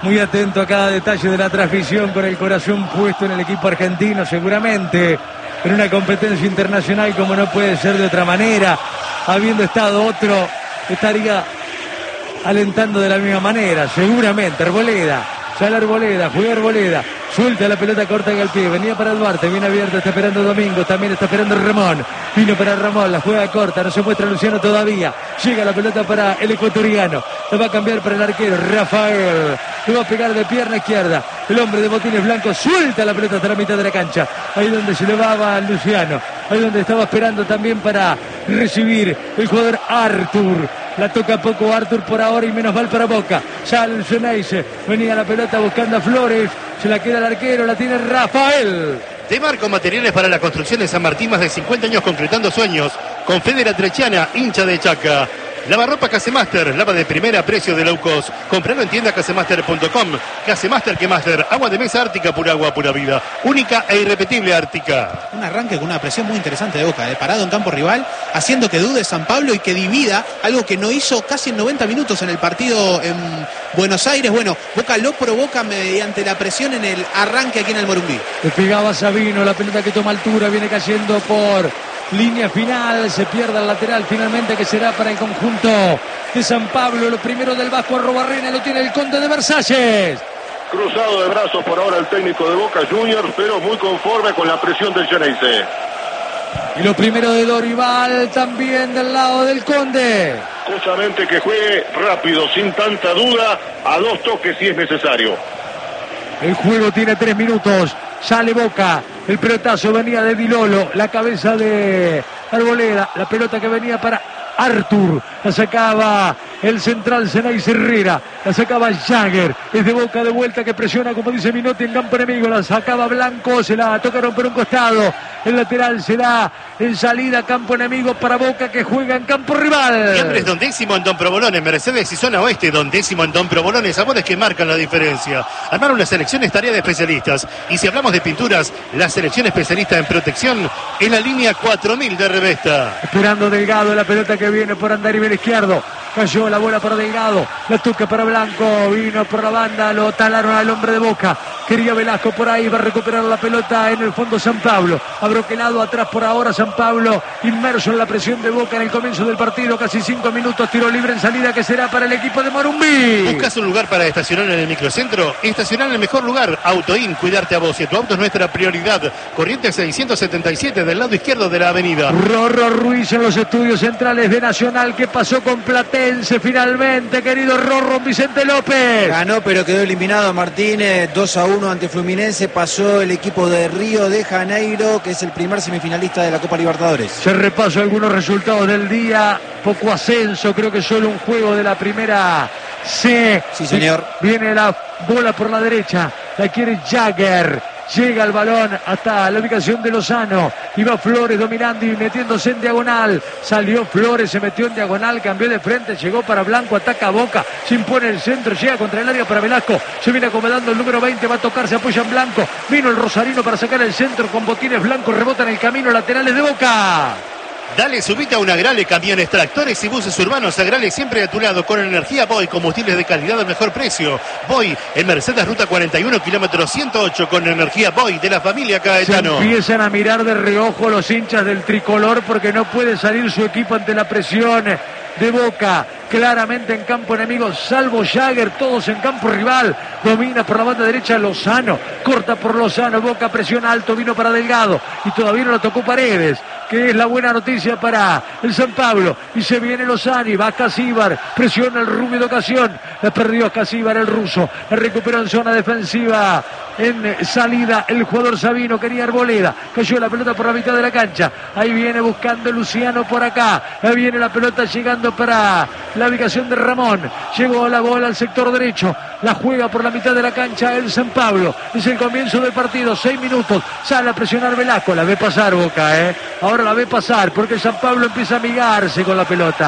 Muy atento a cada detalle de la transmisión, con el corazón puesto en el equipo argentino, seguramente en una competencia internacional como no puede ser de otra manera. Habiendo estado otro, estaría alentando de la misma manera, seguramente. Arboleda, sale Arboleda, juega Arboleda, suelta la pelota corta en el pie, venía para Duarte, viene abierto, está esperando Domingo, también está esperando Ramón, vino para Ramón, la juega corta, no se muestra Luciano todavía, llega la pelota para el ecuatoriano, la va a cambiar para el arquero, Rafael, le va a pegar de pierna izquierda, el hombre de botines blancos, suelta la pelota hasta la mitad de la cancha, ahí donde se elevaba Luciano, ahí donde estaba esperando también para recibir el jugador Artur. La toca poco Artur por ahora y menos mal para Boca. Sale el Xeneize, venía la pelota buscando a Flores, se la queda el arquero, la tiene Rafael. Demarco Materiales para la construcción de San Martín, más de 50 años concretando sueños. Con Federa Trechiana, hincha de Chaca. Lavarropa Casemaster, lava de primera, precio de low cost. Compralo en tienda casemaster.com. Casemaster que Master, agua de mesa Ártica, pura agua, pura vida. Única e irrepetible Ártica. Un arranque con una presión muy interesante de Boca, parado en campo rival, haciendo que dude San Pablo y que divida, algo que no hizo casi en 90 minutos en el partido en Buenos Aires. Bueno, Boca lo provoca mediante la presión en el arranque aquí en el Morumbí. Despegaba Sabino, la pelota que toma altura, viene cayendo por línea final, se pierde el lateral finalmente, que será para el conjunto de San Pablo. Lo primero del Vasco Arrobarrena lo tiene el Conde de Versalles. Cruzado de brazos por ahora el técnico de Boca Juniors, pero muy conforme con la presión del Xeneize. Y lo primero de Dorival también del lado del Conde. Justamente que juegue rápido, sin tanta duda, a dos toques si es necesario. El juego tiene 3 minutos. Sale Boca. El pelotazo venía de Di Lolo. La cabeza de Arboleda. La pelota que venía para Artur. La sacaba el central Xeneize Herrera. La sacaba Jagger. Es de Boca de vuelta, que presiona, como dice Minotti, en campo enemigo. La sacaba Blanco. Se la tocaron por un costado. El lateral será en salida campo enemigo para Boca, que juega en campo rival. Siempre es Don Décimo en Don Provolones, Mercedes y zona oeste. Don Décimo en Don Provolones, sabores que marcan la diferencia. Armar una selección es tarea de especialistas. Y si hablamos de pinturas, la selección especialista en protección es la línea 4000 de Revesta. Esperando Delgado, la pelota que viene por andarivel izquierdo. Cayó la bola para Delgado, la toca para Blanco, vino por la banda, lo talaron al hombre de Boca. Quería Velasco por ahí, va a recuperar la pelota en el fondo San Pablo. Abroquelado atrás por ahora San Pablo, inmerso en la presión de Boca en el comienzo del partido, casi 5 minutos, tiro libre en salida que será para el equipo de Morumbí. ¿Buscas un lugar para estacionar en el microcentro? Estacionar en el mejor lugar, Autoin, cuidarte a vos y tu auto es nuestra prioridad. Corrientes 677 del lado izquierdo de la avenida. Rorro Ruiz en los estudios centrales de Nacional. ¿Qué pasó con Platense finalmente, querido Rorro? Vicente López ganó, pero quedó eliminado Martínez, 2-1 ante Fluminense. Pasó el equipo de Río de Janeiro, que es el primer semifinalista de la Copa Libertadores. Se repasó algunos resultados del día. Poco ascenso, creo que solo un juego de la primera C. Sí, señor. Viene la bola por la derecha, la quiere Jagger. Llega el balón hasta la ubicación de Lozano. Y va Flores dominando y metiéndose en diagonal. Salió Flores, se metió en diagonal, cambió de frente, llegó para Blanco, ataca a Boca, se impone el centro, llega contra el área para Velasco. Se viene acomodando el número 20, va a tocar, se apoya en Blanco. Vino el rosarino para sacar el centro con botines blancos, rebota en el camino, laterales de Boca. Dale, subite a un Agrale, camiones, tractores y buses urbanos. Agrale siempre a tu lado con energía Boy, combustibles de calidad al mejor precio. Boy en Mercedes Ruta 41, kilómetro 108, con energía Boy de la familia Caetano. Se empiezan a mirar de reojo los hinchas del tricolor, porque no puede salir su equipo ante la presión de Boca. Claramente en campo enemigo, salvo Jagger, todos en campo rival. Domina por la banda derecha Lozano, corta por Lozano, Boca presiona alto, vino para Delgado y todavía no lo tocó Paredes, que es la buena noticia para el San Pablo. Y se viene Lozani, va Casíbar, presiona el rubio de ocasión, la perdió Casíbar, el ruso, la recuperó en zona defensiva. En salida el jugador Sabino, quería Arboleda, cayó la pelota por la mitad de la cancha, ahí viene buscando Luciano por acá, ahí viene la pelota llegando para la ubicación de Ramón, llegó la bola al sector derecho, la juega por la mitad de la cancha el San Pablo, es el comienzo del partido, 6 minutos, sale a presionar Velasco, la ve pasar Boca, ahora la ve pasar porque San Pablo empieza a amigarse con la pelota.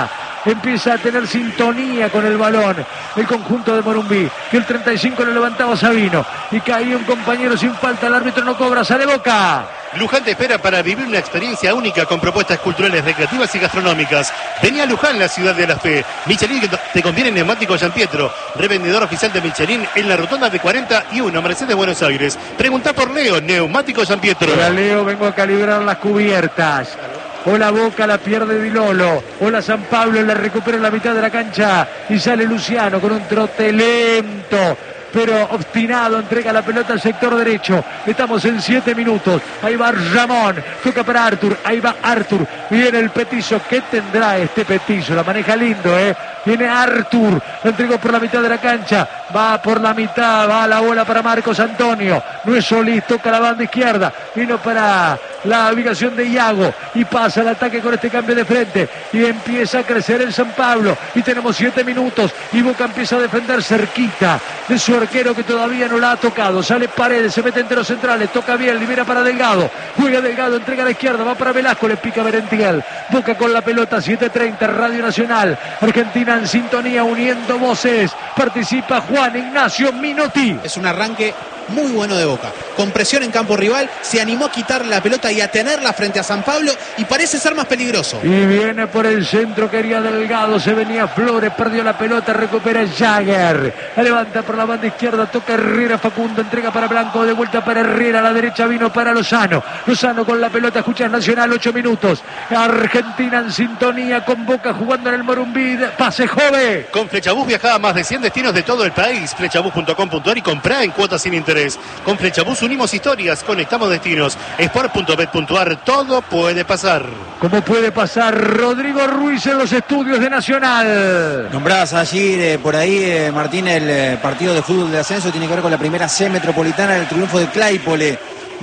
empieza a tener sintonía con el balón el conjunto de Morumbí, que el 35 lo levantaba Sabino y caía un compañero sin falta, el árbitro no cobra, sale Boca. Luján te espera para vivir una experiencia única con propuestas culturales, recreativas y gastronómicas. Vení a Luján, la ciudad de la fe. Michelin te conviene en Neumático Gianpietro, revendedor oficial de Michelin en la rotonda de 41, Mercedes, Buenos Aires. Preguntá por Leo, Neumático Gianpietro. Hola Leo, vengo a calibrar las cubiertas. Hola Boca, la pierde Dilolo. Hola San Pablo, la recupera en la mitad de la cancha y sale Luciano con un trote lento, pero obstinado, entrega la pelota al sector derecho. Estamos en 7 minutos. Ahí va Ramón, toca para Artur, ahí va Artur. Viene el petizo, ¿qué tendrá este petizo? La maneja lindo, Viene Artur, lo entregó por la mitad de la cancha, va por la mitad, va la bola para Marcos Antonio. No es Solís, toca la banda izquierda, vino para la ubicación de Iago y pasa el ataque con este cambio de frente y empieza a crecer el San Pablo y tenemos 7 minutos y Boca empieza a defender cerquita de su arquero que todavía no la ha tocado. Sale Paredes, se mete entre los centrales, toca bien, libera para Delgado, juega Delgado, entrega a la izquierda, va para Velasco, le pica Berentiel. Boca con la pelota, 7:30, Radio Nacional, Argentina en sintonía, uniendo voces. Participa Juan Ignacio Minotti. Es un arranque muy bueno de Boca, con presión en campo rival, se animó a quitarle la pelota y a tenerla frente a San Pablo y parece ser más peligroso. Y viene por el centro, quería Delgado, se venía Flores, perdió la pelota, recupera Jagger, la levanta por la banda izquierda, toca Herrera, Facundo, entrega para Blanco, de vuelta para Herrera, a la derecha vino para Lozano con la pelota, escuchas Nacional, 8 minutos, Argentina en sintonía con Boca jugando en el Morumbí, pase Jove. Con Flechabús viajaba a más de 100 destinos de todo el país. Flechabús.com.ar y comprá en cuotas sin interés. Con Flechabús unimos historias, conectamos destinos. Sport.bet.ar, todo puede pasar. ¿Cómo puede pasar? Rodrigo Ruiz en los estudios de Nacional. Nombrabas allí por ahí, Martín, el partido de fútbol de ascenso tiene que ver con la primera C metropolitana, el triunfo de Claypole.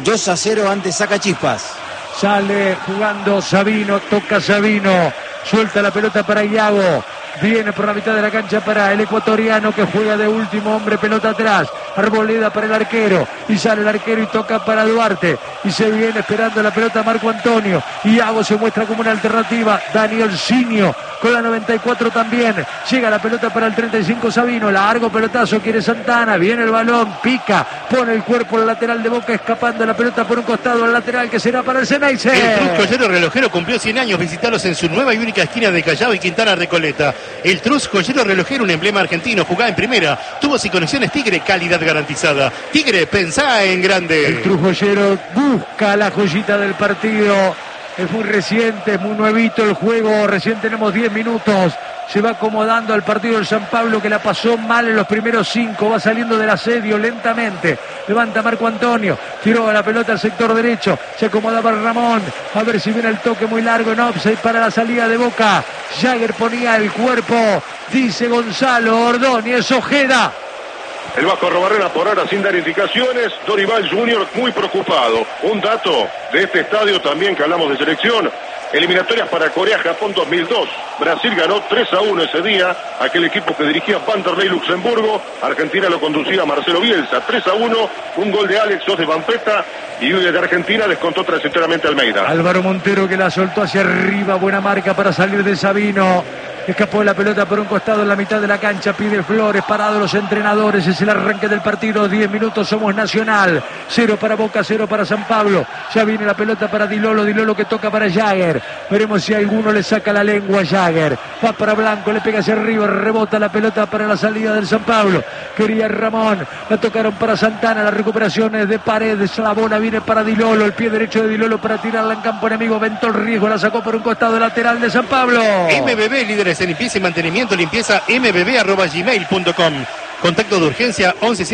2-0 ante Sacachispas. Sale jugando Sabino, toca Sabino, suelta la pelota para Iago. Viene por la mitad de la cancha para el ecuatoriano que juega de último hombre, pelota atrás. Arboleda para el arquero. Y sale el arquero y toca para Duarte. Y se viene esperando la pelota Marco Antonio. Iago se muestra como una alternativa. Daniel Sinio con la 94 también. Llega la pelota para el 35 Sabino. Largo pelotazo, quiere Santana. Viene el balón, pica. Pone el cuerpo al lateral de Boca, escapando la pelota por un costado al lateral que será para el Ceneice. El Truz Joyero Relojero cumplió 100 años. Visitalos en su nueva y única esquina de Callao y Quintana Recoleta. El Truz Joyero Relojero, un emblema argentino, jugá en primera. Tubos y conexiones Tigre, calidad garantizada. Tigre, pensá en grande. El Truz Joyero busca la joyita del partido. Es muy reciente, es muy nuevito el juego. Recién tenemos 10 minutos. Se va acomodando al partido del San Pablo, que la pasó mal en los primeros 5. Va saliendo del asedio lentamente. Levanta Marco Antonio. Tiró la pelota al sector derecho. Se acomodaba Ramón. A ver si viene el toque muy largo en offside para la salida de Boca. Jagger ponía el cuerpo. Dice Gonzalo Ordóñez Ojeda. El Vasco Arrobarrena por ahora sin dar indicaciones. Dorival Junior muy preocupado. Un dato de este estadio también que hablamos de selección. Eliminatorias para Corea-Japón 2002. Brasil ganó 3-1 ese día. Aquel equipo que dirigía Vanderlei Luxemburgo. Argentina lo conducía Marcelo Bielsa. 3-1. Un gol de Alex, 2 de Vampeta. Y de Argentina descontó transitoriamente Almeida. Álvaro Montero que la soltó hacia arriba. Buena marca para salir de Sabino. Escapó la pelota por un costado en la mitad de la cancha. Pide Flores, parado los entrenadores. Es el arranque del partido. 10 minutos, somos Nacional. 0 para Boca, 0 para San Pablo. Ya viene la pelota para Dilolo. Dilolo que toca para Jagger. Veremos si alguno le saca la lengua a Jagger. Va para Blanco, le pega hacia arriba. Rebota la pelota para la salida del San Pablo. Quería Ramón. La tocaron para Santana. La recuperación es de Paredes. La bola viene para Dilolo. El pie derecho de Dilolo para tirarla en campo enemigo. Ventó el riesgo. La sacó por un costado lateral de San Pablo. MBB, líderes en limpieza y mantenimiento, limpieza mbb@gmail.com. Contacto de urgencia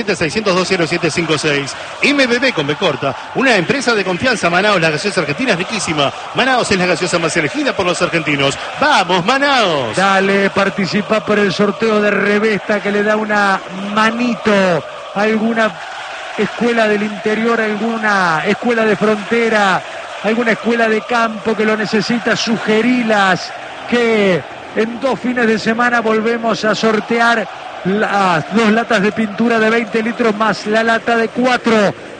117-602-0756. MBB con B corta, una empresa de confianza. Manaos, la gaseosa argentina es riquísima. Manaos es la gaseosa más elegida por los argentinos. ¡Vamos, Manaos! Dale, participa por el sorteo de Revesta que le da una manito a alguna escuela del interior, alguna escuela de frontera, alguna escuela de campo que lo necesita. Sugerilas que en 2 fines de semana volvemos a sortear las 2 latas de pintura de 20 litros más la lata de 4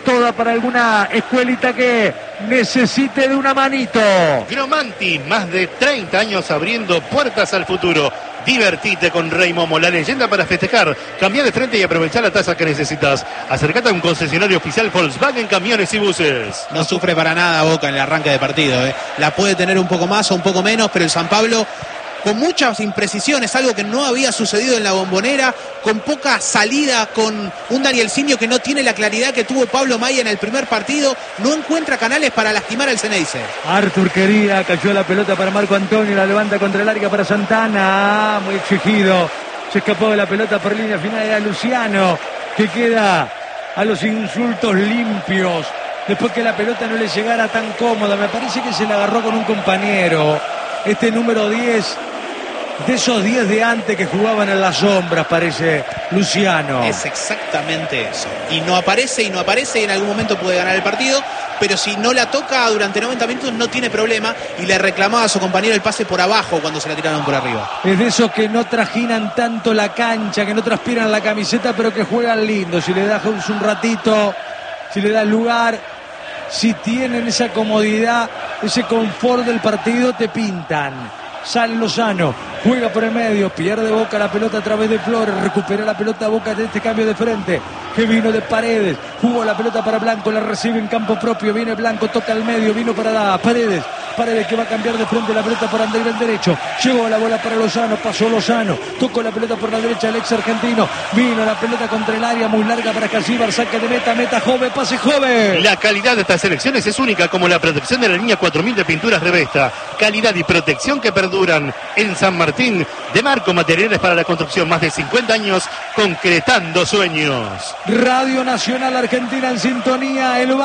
toda para alguna escuelita que necesite de una manito. Gromanti, más de 30 años abriendo puertas al futuro. Divertite con Rey Momo, la leyenda para festejar. Cambia de frente y aprovechar la tasa que necesitas. Acercate a un concesionario oficial Volkswagen Camiones y Buses. No sufre para nada Boca en el arranque de partido. La puede tener un poco más o un poco menos, pero el San Pablo, con muchas imprecisiones, algo que no había sucedido en la Bombonera, con poca salida, con un Danielsinho que no tiene la claridad que tuvo Pablo Maya en el primer partido, no encuentra canales para lastimar al Ceneice. Artur quería, cayó la pelota para Marco Antonio, la levanta contra el área para Santana, muy exigido, se escapó de la pelota por línea final, era Luciano, que queda a los insultos limpios, después que la pelota no le llegara tan cómoda, me parece que se la agarró con un compañero, este número 10, de esos 10 de antes que jugaban en las sombras, parece Luciano. Es exactamente eso. Y no aparece y en algún momento puede ganar el partido, pero si no la toca durante 90 minutos no tiene problema y le reclamaba a su compañero el pase por abajo cuando se la tiraron por arriba. Es de esos que no trajinan tanto la cancha, que no transpiran la camiseta, pero que juegan lindo. Si le das un ratito, si le das lugar, si tienen esa comodidad, ese confort del partido, te pintan. Sale Lozano, juega por el medio, pierde Boca la pelota a través de Flores, recupera la pelota Boca de este cambio de frente, que vino de Paredes, jugó la pelota para Blanco, la recibe en campo propio, viene Blanco, toca al medio, vino para Paredes que va a cambiar de frente la pelota por Andrés del derecho, llegó la bola para Lozano, pasó Lozano, tocó la pelota por la derecha el ex argentino, vino la pelota contra el área, muy larga para Casíbar, saque de meta Jove, pase Jove. La calidad de estas selecciones es única, como la protección de la línea 4000 de pinturas Revesta, calidad y protección que perduran en San Martín. De Marco, materiales para la construcción, más de 50 años concretando sueños. Radio Nacional Argentina en sintonía, el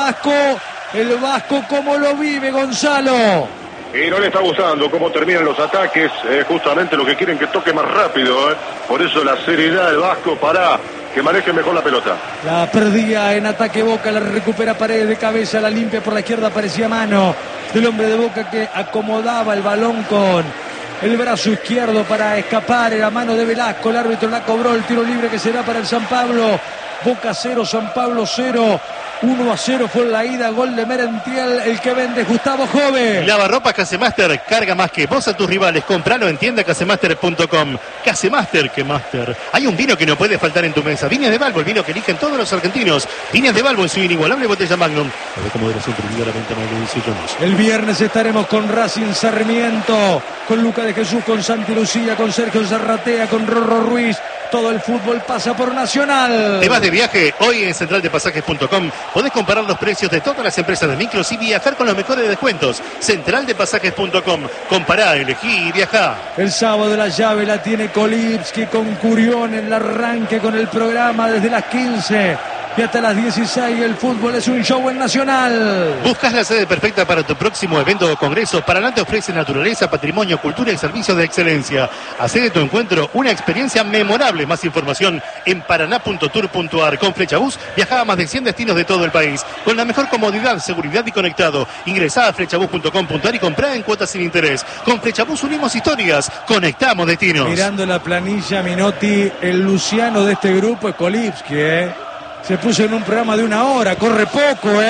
Vasco cómo lo vive, Gonzalo. Y no le está gustando cómo terminan los ataques, justamente lo que quieren que toque más rápido, por eso la seriedad del Vasco para que maneje mejor la pelota. La perdía en ataque Boca, la recupera Paredes de cabeza, la limpia por la izquierda, parecía mano del hombre de Boca que acomodaba el balón con el brazo izquierdo para escapar, era mano de Velasco, el árbitro la cobró, el tiro libre que será para el San Pablo. Boca 0, San Pablo 0. 1-0 fue la ida, gol de Merentiel, el que vende Gustavo Jove. Lavarropas Casemaster, carga más que vos a tus rivales, compralo en tiendacasemaster.com. Casemaster, que Master. Hay un vino que no puede faltar en tu mesa, Viñas de Balbo, el vino que eligen todos los argentinos. Viñas de Balbo en su inigualable botella Magnum. A ver cómo moderación prohibida la venta Magnum y Jones. El viernes estaremos con Racing Sarmiento, con Luca de Jesús, con Santi Lucía, con Sergio Zarratea, con Rorro Ruiz. Todo el fútbol pasa por Nacional. ¿Te vas de viaje? Hoy en centraldepasajes.com podés comparar los precios de todas las empresas de micros y viajar con los mejores descuentos. Centraldepasajes.com. Compará, elegí y viajá. El sábado la llave la tiene Kolipski con Curión en el arranque con el programa desde las 15 y hasta las 16. El fútbol es un show en Nacional. ¿Buscas la sede perfecta para tu próximo evento o congreso? Paraná te ofrece naturaleza, patrimonio, cultura y servicios de excelencia. Hacé de tu encuentro una experiencia memorable. Más información en paraná.tour.ar. Con Flechabús viaja a más de 100 destinos de todo el país con la mejor comodidad, seguridad y conectado. Ingresá a flechabús.com.ar y comprá en cuotas sin interés. Con Flechabús unimos historias, conectamos destinos. Mirando la planilla, Minotti, el Luciano de este grupo es Kolipski, Se puso en un programa de 1 hora, corre poco, No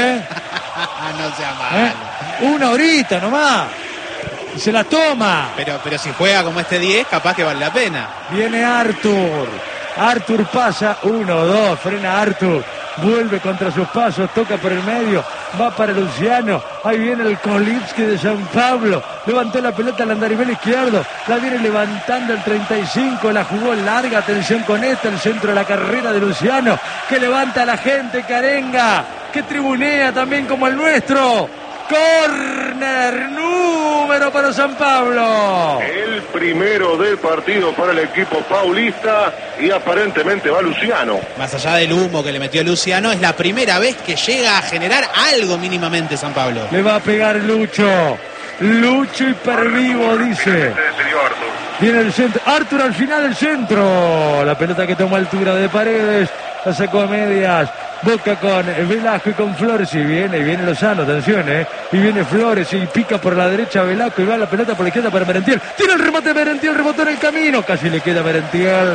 sea malo. 1 horita nomás. Y se la toma. Pero si juega como este 10, capaz que vale la pena. Viene Artur. Artur pasa, 1-2, frena Artur. Vuelve contra sus pasos, toca por el medio, va para Luciano, ahí viene el Kolipski de San Pablo, levantó la pelota al andarivel izquierdo, la viene levantando el 35, la jugó larga, atención con esta, el centro de la carrera de Luciano, que levanta a la gente, que arenga, que tribunea también como el nuestro. Córner, número para San Pablo. El primero del partido para el equipo paulista y aparentemente va Luciano. Más allá del humo que le metió Luciano, es la primera vez que llega a generar algo mínimamente San Pablo. Le va a pegar Lucho. Lucho hipervivo, dice. Viene el centro. Artur al final del centro. La pelota que tomó altura de Paredes. La sacó a medias. Boca con Velasco y con Flores. Y viene Lozano, atención, Y viene Flores y pica por la derecha Velasco y va la pelota por la izquierda para Merentiel. Tiene el remate Merentiel, rebotó en el camino. Casi le queda Merentiel.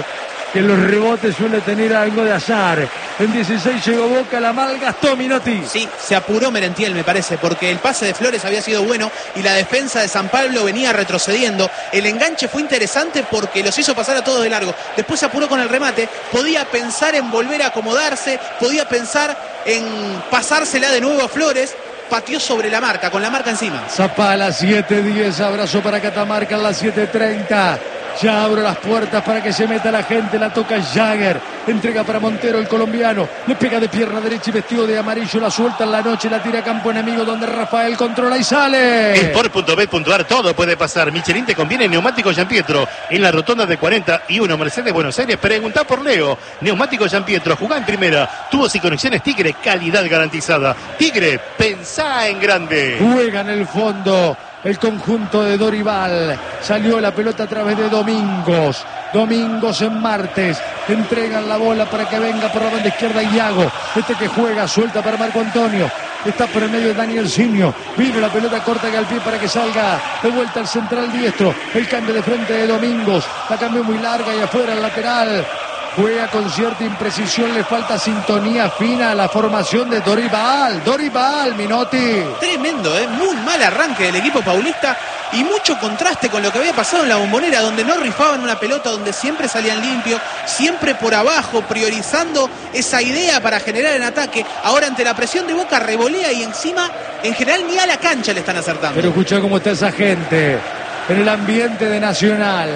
que los rebotes suele tener algo de azar. En 16 llegó Boca, la malgastó Minotti. Sí, se apuró Merentiel, me parece, porque el pase de Flores había sido bueno y la defensa de San Pablo venía retrocediendo. El enganche fue interesante porque los hizo pasar a todos de largo. Después se apuró con el remate, podía pensar en volver a acomodarse, podía pensar en pasársela de nuevo a Flores. Pateó sobre la marca, con la marca encima. Zapala, 7:10, abrazo para Catamarca en las 7:30. Ya abro las puertas para que se meta la gente, la toca Jagger, entrega para Montero, el colombiano, le pega de pierna derecha y vestido de amarillo, la suelta en la noche, la tira a campo enemigo donde Rafael controla y sale. Sport.bet.ar, todo puede pasar. Michelin te conviene Neumático Giampietro en la rotonda de 41 Mercedes Buenos Aires. Preguntá por Leo. Neumático Giampietro, jugá en primera, tubos y conexiones Tigre, calidad garantizada. Tigre, pensá en grande. Juega en el fondo el conjunto de Dorival. Salió la pelota a través de Domingos. Domingos en Martes. Entregan la bola para que venga por la banda izquierda Iago. Este que juega, suelta para Marco Antonio. Está por el medio de Daniel Sinio. Vino la pelota corta que al pie para que salga de vuelta al central diestro. El cambio de frente de Domingos. La cambió muy larga y afuera el lateral. Juega con cierta imprecisión, le falta sintonía fina a la formación de Dorival. Dorival, Minotti. Tremendo, muy mal arranque del equipo paulista y mucho contraste con lo que había pasado en la Bombonera, donde no rifaban una pelota, donde siempre salían limpios, siempre por abajo, priorizando esa idea para generar el ataque. Ahora ante la presión de Boca revolea y encima, en general, ni a la cancha le están acertando. Pero escuchá cómo está esa gente en el ambiente de Nacional.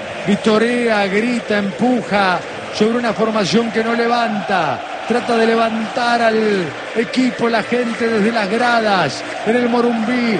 Vitorea, grita, empuja sobre una formación que no levanta. Trata de levantar al equipo, la gente desde las gradas. En el Morumbí,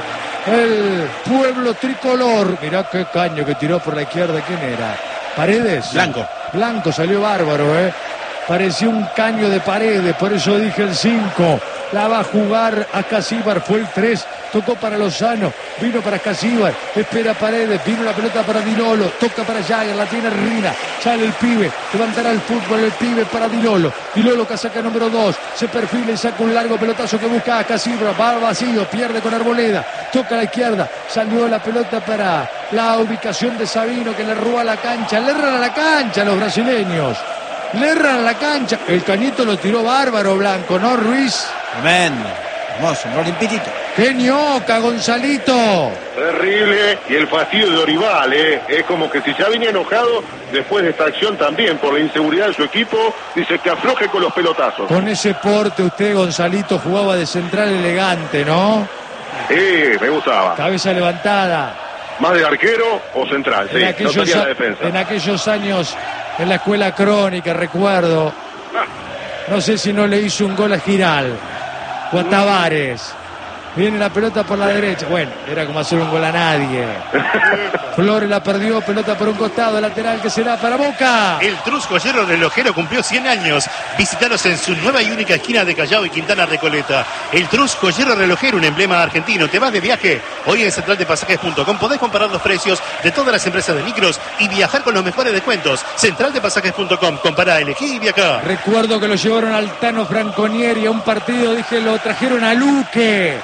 el pueblo tricolor. Mirá qué caño que tiró por la izquierda. ¿Quién era? ¿Paredes? Blanco. Blanco, salió bárbaro, Parecía un caño de Paredes, por eso dije el 5. La va a jugar a Casíbar, fue el 3. Tocó para Lozano, vino para Casíbar, espera Paredes, vino la pelota para Dinolo, toca para Jagger, la tiene Rina, sale el pibe, levantará el fútbol el pibe para Dinolo. Dinolo casaca número 2, se perfila y saca un largo pelotazo que busca a Casíbar, va vacío, pierde con Arboleda, toca a la izquierda, salió la pelota para la ubicación de Sabino que le roba la cancha, le erran a la cancha a los brasileños. Le erran a la cancha, el cañito lo tiró bárbaro Blanco, ¿no, Ruiz? Tremendo, hermoso, un limpitito. ¡Qué ñoca, Gonzalito! Terrible, y el fastidio de Dorival, es como que si ya venía enojado después de esta acción también por la inseguridad de su equipo, dice que afloje con los pelotazos. Con ese porte usted, Gonzalito, jugaba de central elegante, ¿no? Me gustaba. Cabeza levantada. ¿Más de arquero o central? Sí, no tenía la defensa. En aquellos años en la escuela crónica, recuerdo, no sé si no le hizo un gol a Giral o a Tavares. Viene la pelota por la derecha. Bueno, era como hacer un gol a nadie. Flores la perdió, pelota por un costado, lateral que será para Boca. El Trusco Hierro Relojero cumplió 100 años. Visítanos en su nueva y única esquina de Callao y Quintana Recoleta. El Trusco Hierro Relojero, un emblema argentino. ¿Te vas de viaje? Hoy en centraldepasajes.com podés comparar los precios de todas las empresas de micros y viajar con los mejores descuentos. Centraldepasajes.com, compará, elegí y viajá. Recuerdo que lo llevaron al Tano Franconieri a un partido, dije, lo trajeron a Luque.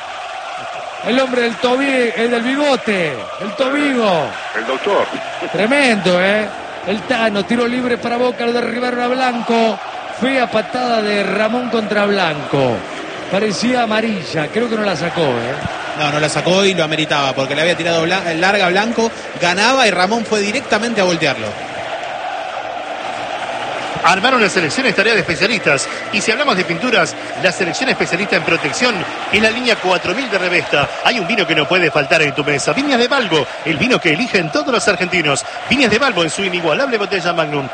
El hombre del del bigote, el Tobigo. El doctor. Tremendo, El Tano, tiro libre para Boca, lo derribaron a Blanco. Fea patada de Ramón contra Blanco. Parecía amarilla, creo que no la sacó, No la sacó y lo ameritaba, porque le había tirado larga Blanco, ganaba y Ramón fue directamente a voltearlo. Armaron la selección es tarea de especialistas. Y si hablamos de pinturas, la selección especialista en protección es la línea 4000 de Revesta. Hay un vino que no puede faltar en tu mesa. Viñas de Balbo, el vino que eligen todos los argentinos. Viñas de Balbo en su inigualable botella Magnum.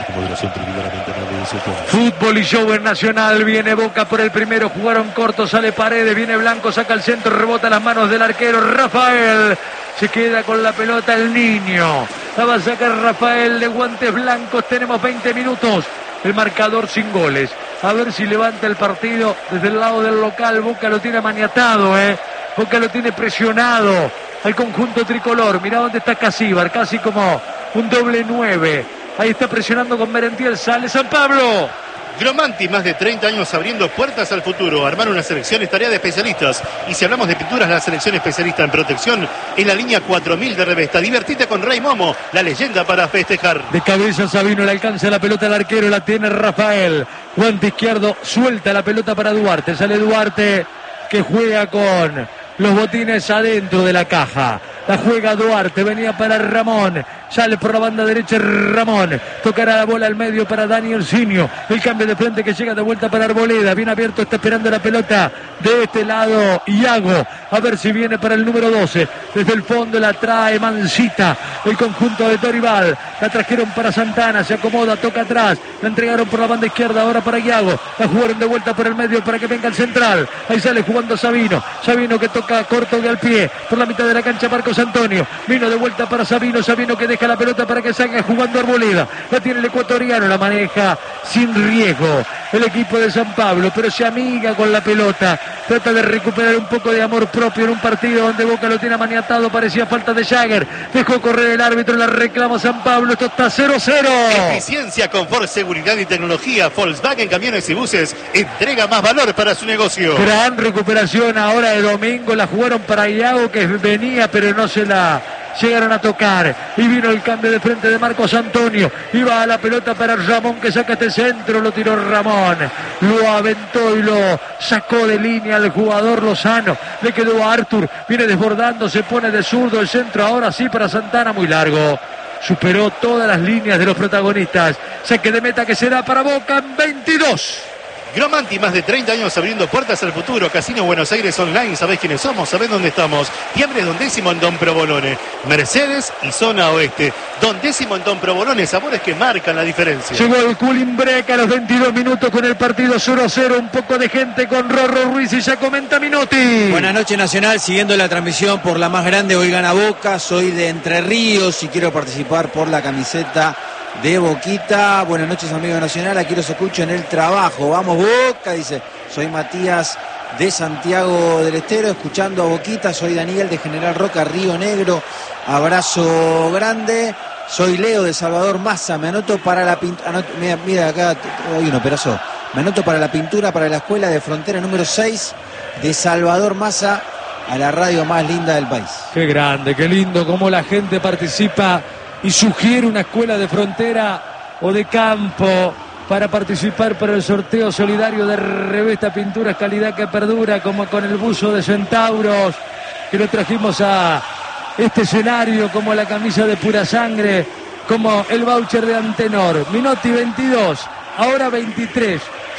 Fútbol y show en Nacional. Viene Boca por el primero. Jugaron corto. Sale Paredes. Viene Blanco. Saca el centro. Rebota las manos del arquero Rafael. Se queda con la pelota el niño. La va a sacar Rafael de guantes blancos. Tenemos 20 minutos. El marcador sin goles. A ver si levanta el partido desde el lado del local. Boca lo tiene maniatado, Boca lo tiene presionado al conjunto tricolor. Mirá dónde está Casíbar. Casi como un doble 9. Ahí está presionando con Merentiel. Sale San Pablo. Gromanti, más de 30 años abriendo puertas al futuro. Armar una selección es tarea de especialistas. Y si hablamos de pinturas, la selección especialista en protección en la línea 4000 de Revesta. Divertite con Rey Momo, la leyenda para festejar. De cabeza Sabino, le alcanza la pelota al arquero, la tiene Rafael. Guante izquierdo, suelta la pelota para Duarte. Sale Duarte, que juega con los botines adentro de la caja. La juega Duarte, venía para Ramón. Sale por la banda derecha Ramón. Tocará la bola al medio para Dani Orsinio. El cambio de frente que llega de vuelta para Arboleda. Bien abierto, está esperando la pelota de este lado Iago. A ver si viene para el número 12. Desde el fondo la trae Mancita. El conjunto de Dorival. La trajeron para Santana. Se acomoda, toca atrás. La entregaron por la banda izquierda. Ahora para Iago. La jugaron de vuelta por el medio para que venga el central. Ahí sale jugando Sabino. Sabino que toca corto de al pie. Por la mitad de la cancha Marcos Antonio. Vino de vuelta para Sabino. Sabino que deja la pelota para que salga jugando Arboleda. La tiene el ecuatoriano. La maneja sin riesgo el equipo de San Pablo, pero se amiga con la pelota. Trata de recuperar un poco de amor propio en un partido donde Boca lo tiene maniatado. Parecía falta de Jagger. Dejó correr el árbitro. La reclama San Pablo. Esto está 0-0. Eficiencia, confort, seguridad y tecnología. Volkswagen Camiones y Buses entrega más valor para su negocio. Gran recuperación ahora de Domingo. La jugaron para Iago, que venía pero no se la llegaron a tocar. Y vino el cambio de frente de Marcos Antonio. Iba a la pelota para Ramón, que saca este centro. Lo tiró Ramón. Lo aventó y lo sacó de línea el jugador Lozano. Le quedó a Artur. Viene desbordando, se pone de zurdo el centro. Ahora sí para Santana, muy largo. Superó todas las líneas de los protagonistas. Saque de meta que se da para Boca en 22. Gromanti, más de 30 años abriendo puertas al futuro. Casino Buenos Aires Online, sabés quiénes somos, sabés dónde estamos. Tiembres Don Décimo en Don Provolone. Mercedes y Zona Oeste. Don Décimo en Don Provolone, sabores que marcan la diferencia. Llegó el Cooling Break a los 22 minutos con el partido 0-0. Un poco de gente con Rorro Ruiz y ya comenta Minotti. Buenas noches, Nacional, siguiendo la transmisión por la más grande. Hoy gana Boca, soy de Entre Ríos y quiero participar por la camiseta de Boquita. Buenas noches, amigo Nacional, aquí los escucho en el trabajo. Vamos Boca, dice. Soy Matías de Santiago del Estero, escuchando a Boquita. Soy Daniel de General Roca, Río Negro. Abrazo grande. Soy Leo de Salvador Massa. Me anoto para la pintura. Mira acá, hay uno, perazo. Me anoto para la pintura para la escuela de frontera número 6 de Salvador Massa, a la radio más linda del país. Qué grande, qué lindo cómo la gente participa y sugiere una escuela de frontera o de campo para participar por el sorteo solidario de Revesta Pinturas Calidad que Perdura, como con el buzo de Centauros que lo trajimos a este escenario, como la camisa de Pura Sangre, como el voucher de Antenor. Minotti 22, ahora 23.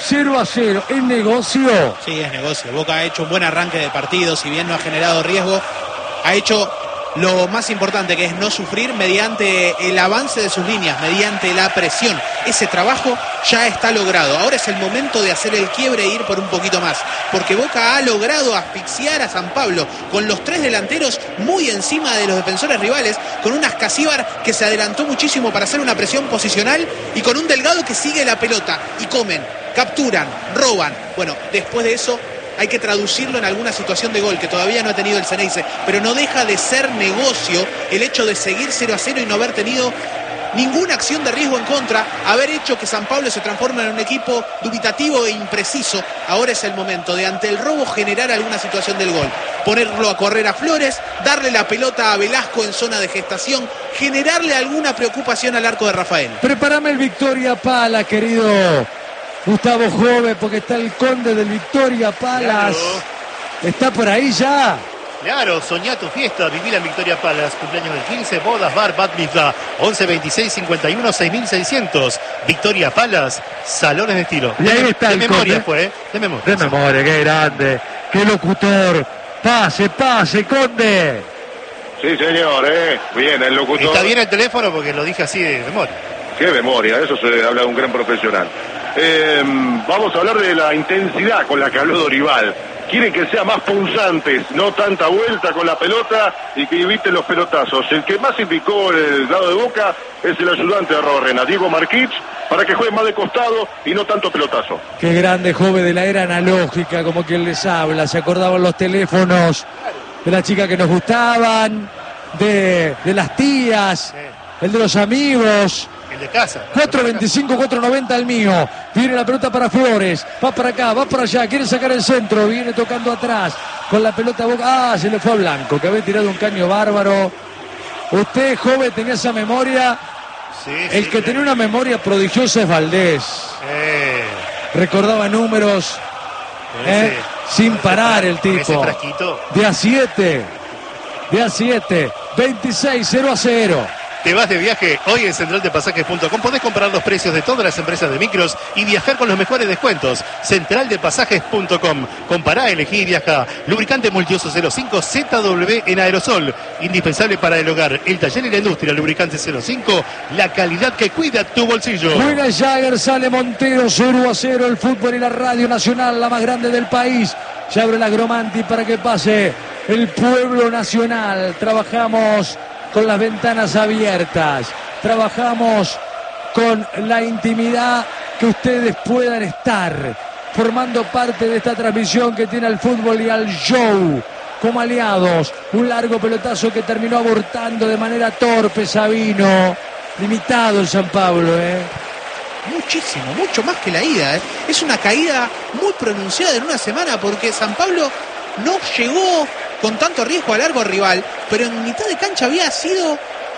0-0, ¿es negocio? Sí, es negocio. Boca ha hecho un buen arranque de partido, si bien no ha generado riesgo, ha hecho lo más importante, que es no sufrir mediante el avance de sus líneas, mediante la presión. Ese trabajo ya está logrado. Ahora es el momento de hacer el quiebre e ir por un poquito más, porque Boca ha logrado asfixiar a San Pablo con los tres delanteros muy encima de los defensores rivales, con un Ascasíbar que se adelantó muchísimo para hacer una presión posicional y con un Delgado que sigue la pelota y comen, capturan, roban. Bueno, después de eso hay que traducirlo en alguna situación de gol que todavía no ha tenido el Ceneice, pero no deja de ser negocio el hecho de seguir 0-0 y no haber tenido ninguna acción de riesgo en contra, haber hecho que San Pablo se transforme en un equipo dubitativo e impreciso. Ahora es el momento de, ante el robo, generar alguna situación del gol, ponerlo a correr a Flores, darle la pelota a Velasco en zona de gestación, generarle alguna preocupación al arco de Rafael. Prepárame el Victoria Pala, querido Gustavo Jove, porque está el conde del Victoria Palas. Claro. ¿Está por ahí ya? Claro, soñá tu fiesta, viví la Victoria Palace, cumpleaños del 15, bodas, bar, bat mitzvah, 11 26 51 6600. Victoria Palace, salones de estilo. Y ahí está de el memoria conde. fue, de memoria. De memoria, qué grande, qué locutor. Pase, pase, conde. Sí, señor, bien, el locutor. Está bien el teléfono porque lo dije así de memoria. Qué memoria, eso se habla de un gran profesional. Vamos a hablar de la intensidad con la que habló Dorival. Quieren que sea más punzantes, no tanta vuelta con la pelota y que eviten los pelotazos. El que más indicó el lado de Boca es el ayudante de Robarrena, Diego Marquich, para que juegue más de costado y no tanto pelotazo. Qué grande, joven, de la era analógica, como quien les habla. Se acordaban los teléfonos de las chicas que nos gustaban, de las tías, el de los amigos. El de casa. 4.25, 4.90 el mío. Viene la pelota para Flores. Va para acá, va para allá. Quiere sacar el centro. Viene tocando atrás. Con la pelota Boca. Se le fue a Blanco, que había tirado un caño bárbaro. Usted, joven, tenía esa memoria. Sí, El que tenía una memoria prodigiosa es Valdés. Recordaba números. Sin parar el tipo. Ese frasquito. De A7. 26, 0-0. Te vas de viaje hoy en centraldepasajes.com. Podés comparar los precios de todas las empresas de micros y viajar con los mejores descuentos. Centraldepasajes.com. Compará, elegí y viaja. Lubricante multiuso 05 ZW en aerosol. Indispensable para el hogar, el taller y la industria. Lubricante 05. La calidad que cuida tu bolsillo. Juega Jagger, sale Montero, 0-0. El fútbol y la radio nacional, la más grande del país. Se abre la Gromanti para que pase el pueblo nacional. Trabajamos con las ventanas abiertas, trabajamos con la intimidad que ustedes puedan estar formando parte de esta transmisión que tiene al fútbol y al show como aliados. Un largo pelotazo que terminó abortando de manera torpe Sabino. Limitado el San Pablo, Muchísimo, mucho más que la ida, Es una caída muy pronunciada en una semana porque San Pablo no llegó con tanto riesgo a largo rival, pero en mitad de cancha había sido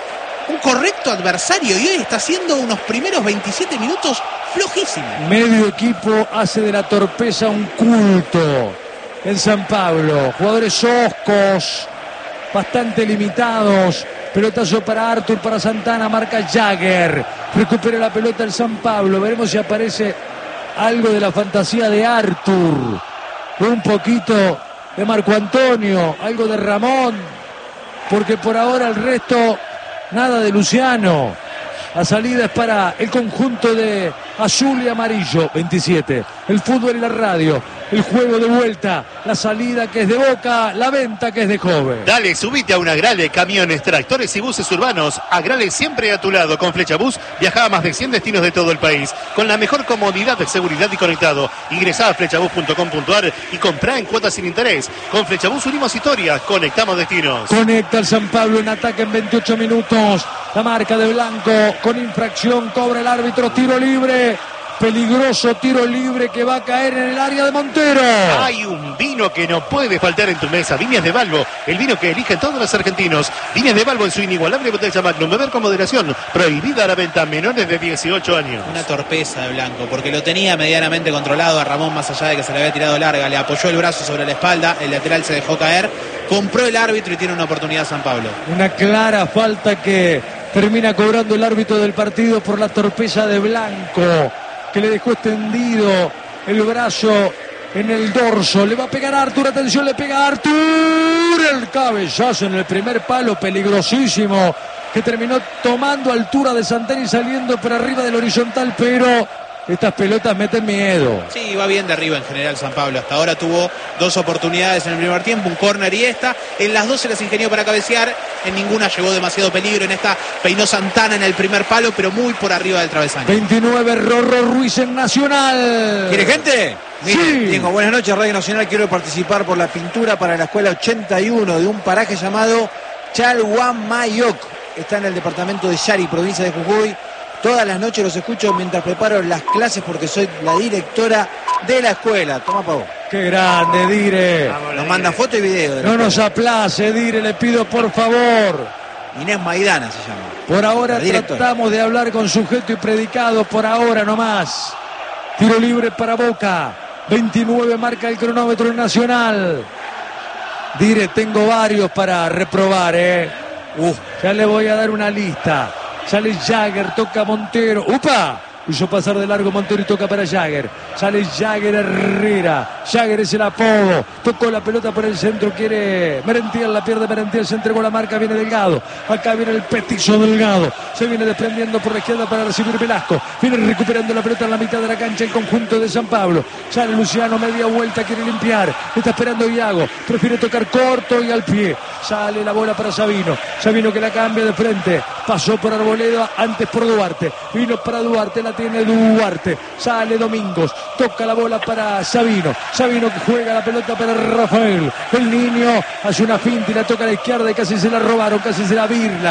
un correcto adversario y hoy está haciendo unos primeros 27 minutos flojísimos. Medio equipo hace de la torpeza un culto en San Pablo. Jugadores hoscos, bastante limitados. Pelotazo para Arthur, para Santana, marca Jagger. Recupera la pelota el San Pablo. Veremos si aparece algo de la fantasía de Arthur. Un poquito de Marco Antonio, algo de Ramón, porque por ahora el resto, nada de Luciano. La salida es para el conjunto de azul y amarillo. 27, el fútbol y la radio, el juego de vuelta, la salida que es de Boca, la venta que es de Joven. Dale, subite a una Agrale, camiones, tractores y buses urbanos. Agrale siempre a tu lado. Con Flechabús viaja a más de 100 destinos de todo el país. Con la mejor comodidad, seguridad y conectado. Ingresá a flechabús.com.ar y comprá en cuotas sin interés. Con Flechabús unimos historias, conectamos destinos. Conecta el San Pablo en ataque en 28 minutos. La marca de Blanco con infracción, cobra el árbitro, tiro libre. Peligroso tiro libre que va a caer en el área de Montero. Hay un vino que no puede faltar en tu mesa. Viñas de Balbo, el vino que eligen todos los argentinos. Viñas de Balbo en su inigualable botella Magnum. Beber con moderación. Prohibida la venta a menores de 18 años. Una torpeza de Blanco, porque lo tenía medianamente controlado a Ramón, más allá de que se le había tirado larga. Le apoyó el brazo sobre la espalda, el lateral se dejó caer. Compró el árbitro y tiene una oportunidad San Pablo. Una clara falta que termina cobrando el árbitro del partido por la torpeza de Blanco, que le dejó extendido el brazo en el dorso. Le va a pegar a Arthur, atención, le pega a Arthur. El cabezazo en el primer palo, peligrosísimo, que terminó tomando altura de Santana y saliendo por arriba del horizontal, pero estas pelotas meten miedo. Sí, va bien de arriba en general San Pablo. Hasta ahora tuvo dos oportunidades en el primer tiempo, un córner y esta. En las dos se las ingenió para cabecear. En ninguna llegó demasiado peligro. En esta peinó Santana en el primer palo, pero muy por arriba del travesaño. 29, Rorro Ruiz en Nacional. ¿Quiere gente? Mire, Sí. Tengo buenas noches, Radio Nacional. Quiero participar por la pintura para la escuela 81 de un paraje llamado Chalhuamayok. Está en el departamento de Yari, provincia de Jujuy. Todas las noches los escucho mientras preparo las clases porque soy la directora de la escuela. Toma, Pau. Qué grande, Dire. Nos manda foto y video. De la No nos escuela. aplace, Dire, le pido por favor. Inés Maidana se llama. Por ahora La directora. tratamos de hablar con sujeto y predicado, por ahora nomás. Tiro libre para Boca. 29 marca el cronómetro Nacional. Dire, tengo varios para reprobar, ya le voy a dar una lista. Sale Jagger, toca Montero. ¡Upa! Hizo pasar de largo Montero y toca para Jagger. Sale Jagger Herrera. Jagger es el apodo. Tocó la pelota por el centro. Quiere Merentiel. La pierde Merentiel. Se entregó la marca. Viene Delgado. Acá viene el petizo Delgado. Se viene desprendiendo por la izquierda para recibir Velasco. Viene recuperando la pelota en la mitad de la cancha el conjunto de San Pablo. Sale Luciano. Media vuelta. Quiere limpiar. Está esperando Iago. Prefiere tocar corto y al pie. Sale la bola para Sabino. Sabino que la cambia de frente. Pasó por Arboleda. Antes por Duarte. Vino para Duarte. La tiene Duarte, sale Domingos, toca la bola para Sabino, Sabino que juega la pelota para Rafael, el niño hace una finta y la toca a la izquierda y casi se la robaron, casi se la birlan,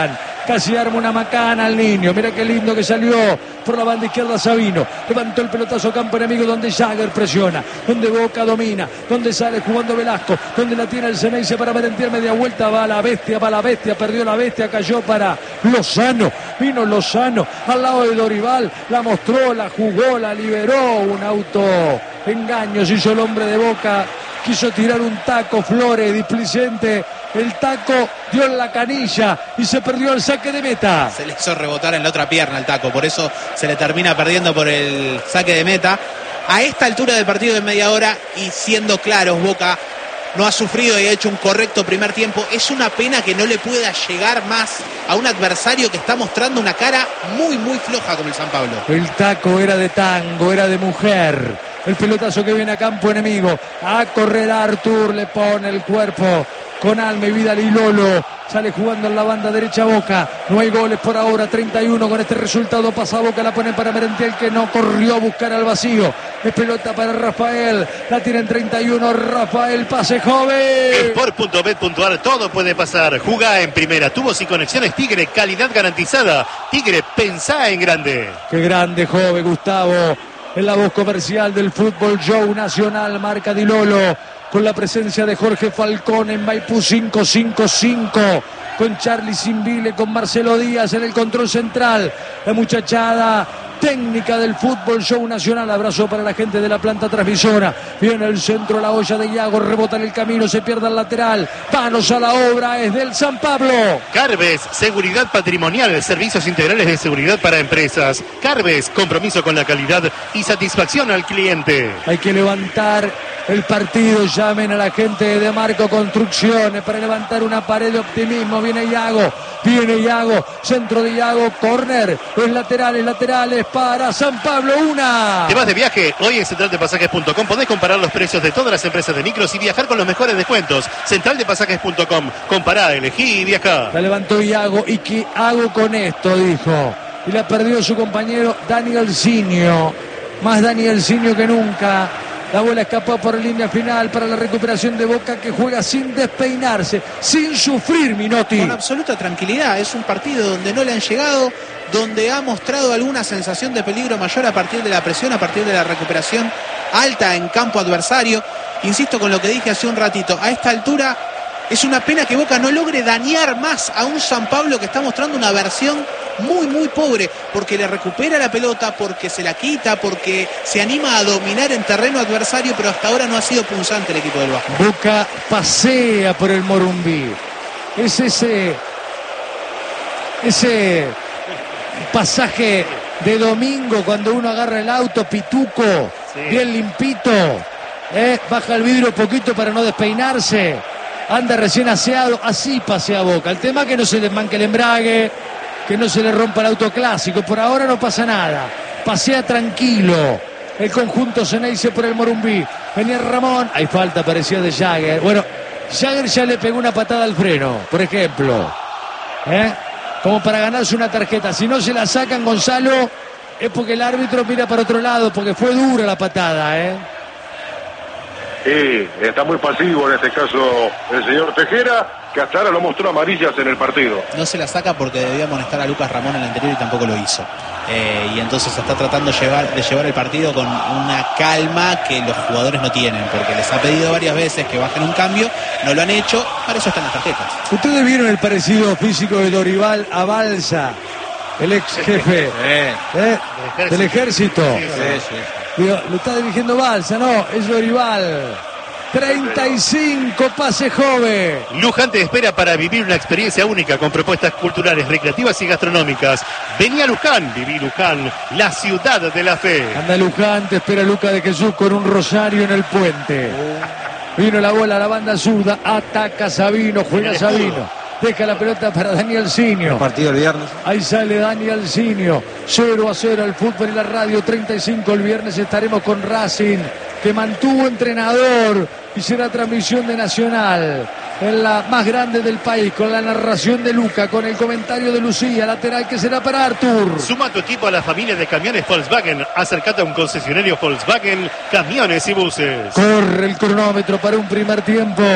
casi arma una macana al niño. Mira qué lindo que salió por la banda izquierda Sabino. Levantó el pelotazo a campo enemigo donde Jagger presiona, donde Boca domina, donde sale jugando Velasco, donde la tiene el Ceneice para Merentiel, media vuelta, va la bestia, perdió la bestia, cayó para Lozano, vino Lozano al lado de Dorival, la mostró, la jugó, la liberó, un auto engaño se hizo el hombre de Boca, quiso tirar un taco Flores, displicente, el taco dio en la canilla y se perdió el saque de meta. Se le hizo rebotar en la otra pierna el taco, por eso se le termina perdiendo por el saque de meta. A esta altura del partido de media hora, y siendo claros, Boca no ha sufrido y ha hecho un correcto primer tiempo. Es una pena que no le pueda llegar más a un adversario que está mostrando una cara muy, muy floja como el San Pablo. El taco era de tango, era de mujer. El pelotazo que viene a campo enemigo. A correr Artur, le pone el cuerpo con alma y vida Lilolo. Sale jugando en la banda derecha Boca. No hay goles por ahora. 31 con este resultado. Pasa Boca, la pone para Merentiel, que no corrió a buscar al vacío. Es pelota para Rafael. La tiene en 31. Rafael, pase joven. Sport.bet.ar, todo puede pasar. Jugá en primera. Tubos y conexiones Tigre, calidad garantizada. Tigre, pensá en grande. Qué grande, joven Gustavo. En la voz comercial del Fútbol Show Nacional, marca Di Lolo, con la presencia de Jorge Falcón en Maipú 555, con Charlie Simbile, con Marcelo Díaz en el control central, la muchachada técnica del Fútbol Show Nacional. Abrazo para la gente de la planta transmisora. Viene el centro, la olla de Iago, rebota en el camino, se pierde el lateral. Manos a la obra, es del San Pablo. Carves, seguridad patrimonial, servicios integrales de seguridad para empresas. Carves, compromiso con la calidad y satisfacción al cliente. Hay que levantar el partido, llamen a la gente de Marco Construcciones para levantar una pared de optimismo. Viene Iago, centro de Iago, córner, es laterales para San Pablo, una. ¿Te vas de viaje? Hoy en centraldepasajes.com podés comparar los precios de todas las empresas de micros y viajar con los mejores descuentos. Centraldepasajes.com, compará, elegí y viajá. La levantó Iago, ¿y qué hago con esto?, dijo. Y la perdió su compañero Daniel Sinio, más Daniel Sinio que nunca. La bola escapó por línea final para la recuperación de Boca, que juega sin despeinarse, sin sufrir, Minotti. Con absoluta tranquilidad. Es un partido donde no le han llegado, donde ha mostrado alguna sensación de peligro mayor a partir de la presión, a partir de la recuperación alta en campo adversario. Insisto con lo que dije hace un ratito, a esta altura es una pena que Boca no logre dañar más a un San Pablo que está mostrando una versión muy, muy pobre, porque le recupera la pelota, porque se la quita, porque se anima a dominar en terreno adversario, pero hasta ahora no ha sido punzante el equipo del Vasco. Boca pasea por el Morumbí. Es ese pasaje de domingo cuando uno agarra el auto, pituco, sí, bien limpito, baja el vidrio poquito para no despeinarse, anda recién aseado, así pasea Boca. El tema es que no se desmanque el embrague, que no se le rompa el auto clásico. Por ahora no pasa nada, pasea tranquilo el conjunto Ceneice por el Morumbí. Venía Ramón, hay falta, parecía de Jagger. Bueno, Jagger ya le pegó una patada al freno, por ejemplo, como para ganarse una tarjeta. Si no se la sacan, Gonzalo, es porque el árbitro mira para otro lado, porque fue dura la patada, Sí, está muy pasivo en este caso el señor Tejera, que hasta ahora no mostró amarillas en el partido. No se la saca porque debía amonestar a Lucas Ramón en el anterior y tampoco lo hizo. Y entonces está tratando de llevar el partido con una calma que los jugadores no tienen, porque les ha pedido varias veces que bajen un cambio, no lo han hecho, para eso están las tarjetas. ¿Ustedes vieron el parecido físico de Dorival a Balsa, el ex jefe del ejército? Sí. Digo, lo está dirigiendo Balsa, no, es Dorival. 35, pase joven. Luján te espera para vivir una experiencia única con propuestas culturales, recreativas y gastronómicas. Vení a Luján, viví Luján, la ciudad de la fe. Anda Luján, te espera Luca de Jesús con un rosario en el puente. Vino la bola a la banda zurda, ataca Sabino, juega Sabino. Deja la pelota para Daniel Sinio. El partido el viernes. Ahí sale Daniel Sinio. 0-0 el fútbol y la radio. 35 el viernes estaremos con Racing, que mantuvo entrenador y será transmisión de Nacional, en la más grande del país, con la narración de Luca, con el comentario de Lucía, lateral que será para Artur. Suma tu equipo a la familia de camiones Volkswagen. Acércate a un concesionario Volkswagen, camiones y buses. Corre el cronómetro para un primer tiempo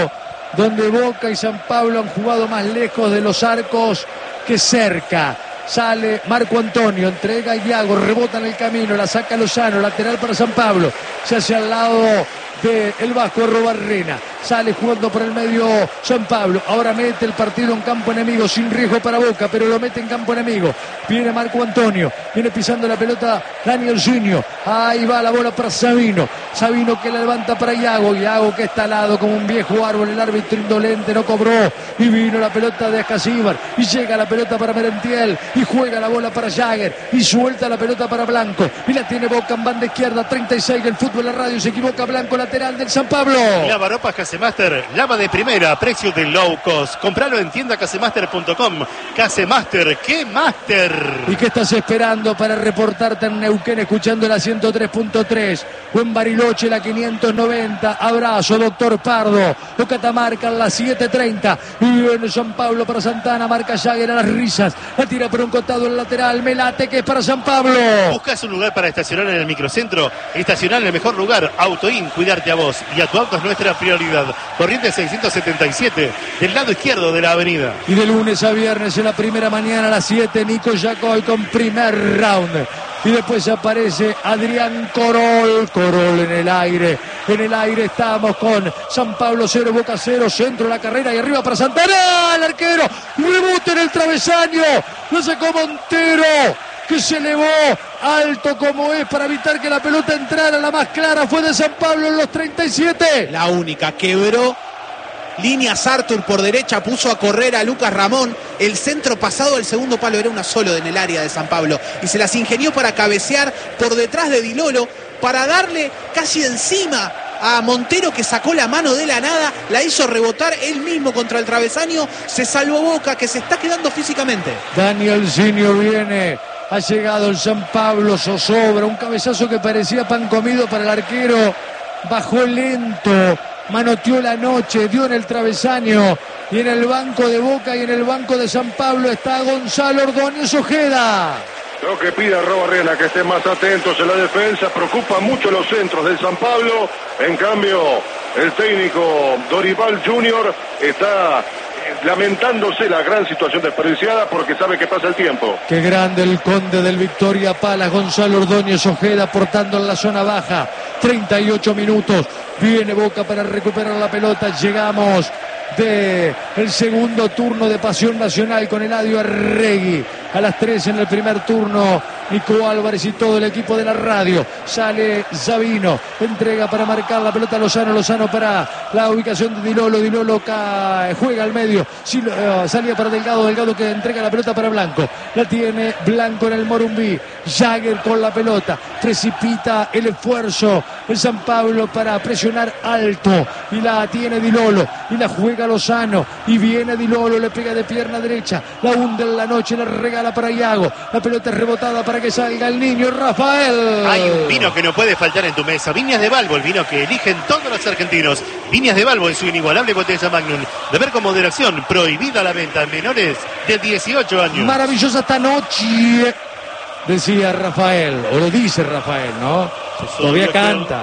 donde Boca y San Pablo han jugado más lejos de los arcos que cerca. Sale Marco Antonio, entrega a Iago, rebota en el camino, la saca Lozano, lateral para San Pablo, se hace al lado del Vasco Arrobarrena, sale jugando por el medio San Pablo, ahora mete el partido en campo enemigo, sin riesgo para Boca, pero lo mete en campo enemigo, viene Marco Antonio, viene pisando la pelota Daniel Junior, ahí va la bola para Sabino que la levanta para Iago que está al lado como un viejo árbol, el árbitro indolente no cobró, y vino la pelota de Ascasíbar, y llega la pelota para Merentiel, y juega la bola para Jagger, y suelta la pelota para Blanco, y la tiene Boca en banda izquierda, 36 del fútbol, la radio, se equivoca Blanco, lateral del San Pablo. Lavarropas Casemaster, lava de primera, precio de low cost. Compralo en tiendacasemaster.com. Casemaster, ¿qué master? ¿Y qué estás esperando para reportarte en Neuquén escuchando la 103.3 o en Bariloche la 590? Abrazo, doctor Pardo. O Catamarca en la 7:30. Y viene San Pablo para Santana, marca Jagger a las risas. La tira por un costado el lateral, Melate, que es para San Pablo. ¿Buscas un lugar para estacionar en el microcentro? Estacionar en el mejor lugar, Autoin, cuidarte a vos y a tu auto es nuestra prioridad. Corrientes 677, del lado izquierdo de la avenida. Y de lunes a viernes en la primera mañana a las 7, Nico Yacoy con primer round. Y después aparece Adrián Corol en el aire. En el aire estamos con San Pablo 0, Boca 0, centro de la carrera y arriba para Santana, el arquero, rebote en el travesaño, lo sacó Montero, que se elevó alto como es para evitar que la pelota entrara. La más clara fue de San Pablo en los 37. La única, quebró líneas Arthur por derecha, puso a correr a Lucas Ramón, el centro pasado al segundo palo, era una solo en el área de San Pablo, y se las ingenió para cabecear por detrás de Di Lolo, para darle casi encima a Montero, que sacó la mano de la nada, la hizo rebotar él mismo contra el travesaño, se salvó Boca, que se está quedando físicamente. Daniel Junior viene, ha llegado el San Pablo, zozobra, un cabezazo que parecía pan comido para el arquero, bajó lento, manoteó la noche, dio en el travesaño, y en el banco de Boca y en el banco de San Pablo está Gonzalo Ordóñez Ojeda. Lo que pide Arrobarrena, que estén más atentos en la defensa, preocupa mucho los centros del San Pablo, en cambio el técnico Dorival Junior está lamentándose la gran situación desperdiciada porque sabe que pasa el tiempo. Qué grande el conde del Victoria Palas, Gonzalo Ordóñez Ojeda aportando en la zona baja, 38 minutos, viene Boca para recuperar la pelota, llegamos de el segundo turno de Pasión Nacional con Eladio Arregui. A las 3 en el primer turno, Nico Álvarez y todo el equipo de la radio. Sale Sabino, entrega para marcar la pelota Lozano para la ubicación de Di Lolo juega al medio, salía para Delgado que entrega la pelota para Blanco. La tiene Blanco en el Morumbí. Jagger con la pelota, precipita el esfuerzo el San Pablo para presionar alto, y la tiene Di Lolo, y la juega Lozano, y viene Di Lolo, le pega de pierna derecha, la hunde en la noche, la regala para Iago, la pelota es rebotada para que salga el niño Rafael. Hay un vino que no puede faltar en tu mesa, Viñas de Balbo, el vino que eligen todos los argentinos. Viñas de Balbo en su inigualable botella Magnum, beber con moderación, prohibida la venta en menores de 18 años. Maravillosa esta noche, decía Rafael, o lo dice Rafael, ¿no? Todavía canta.